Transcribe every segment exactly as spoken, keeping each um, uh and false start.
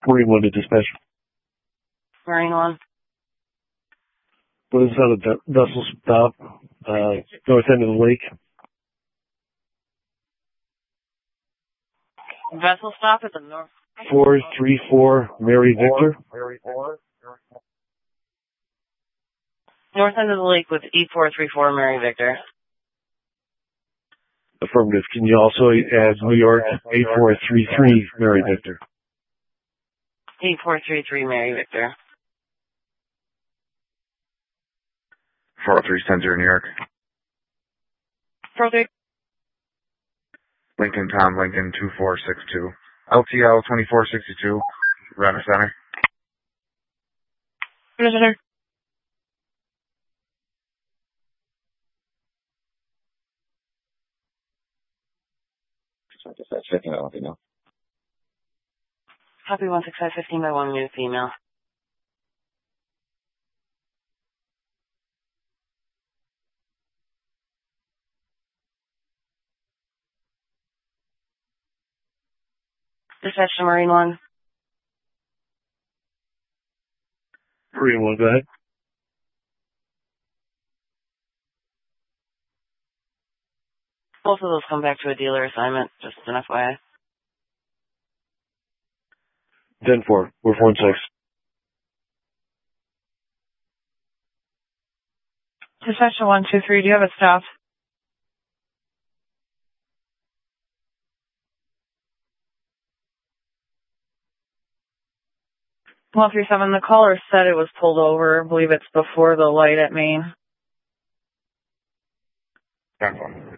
Marine one to dispatch. Marine one. What is on a vessel stop, uh, north end of the lake? Vessel stop at the north. four three four Mary Victor. North end of the lake with E four three four Mary Victor. Affirmative. Can you also add New York eight four three three Mary Victor? eight four three three Mary Victor. four three ten zero New York. four three. Lincoln Tom Lincoln two four six two. L T L twenty-four sixty-two. Ravenna Center. Center. Dispatch fifteen, I let you know. Copy one six five fifteen by one minute female. Dispatch to Marine one. Marine one, go ahead. Both of those come back to a dealer assignment, just an F Y I. ten four. We're four and six. Dispatch to one two three. Do you have a stop? one three seven. The caller said it was pulled over. I believe it's before the light at Main. ten four.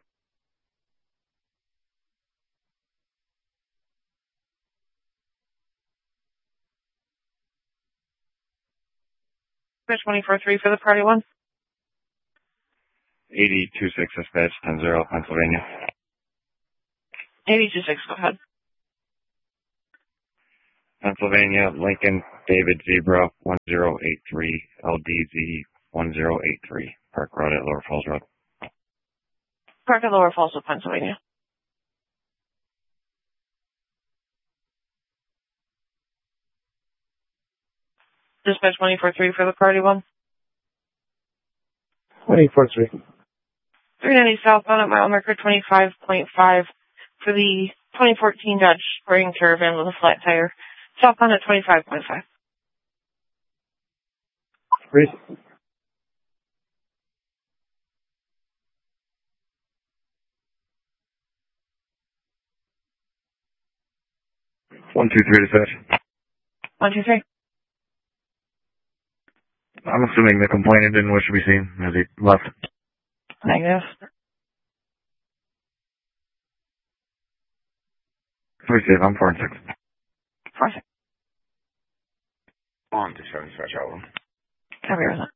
Dispatch twenty-four three for the party one. eighty two six dispatch ten zero Pennsylvania. eighty two six, go ahead. Pennsylvania, Lincoln, David Zebra one zero eight three, L D Z one zero eight three, Park Road at Lower Falls Road. Park at Lower Falls, Pennsylvania. Dispatch twenty-four three for the party one. twenty-four three. three ninety southbound at mile marker twenty-five point five for the twenty fourteen Dodge Spring Caravan with a flat tire. Southbound at twenty-five point five. Great. one two three dispatch. one two three. I'm assuming the complainant didn't wish to be seen as he left. Negative. Please save, I'm four and six. four six. On to seven dispatch album. Copy, Rosa.